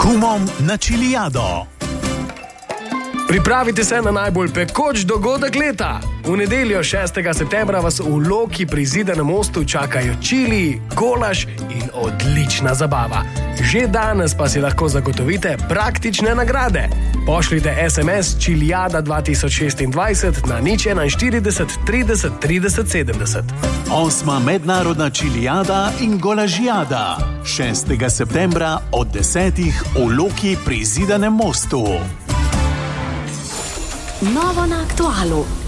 Kumom na Čilijado. Pripravite se na najbolj pekoč dogodek leta. V nedeljo 6. septembra vas v Loki pri Zidanem mostu čakajo čili, golaž in odlična zabava. Že danes pa si lahko zagotovite praktične nagrade. Pošljite SMS Čilijada 2026 na 041 30 30 70. 8. mednarodna Čilijada in golažijada. 6. septembra od 10. v Loki pri Zidanem mostu. Novo na Aktualu.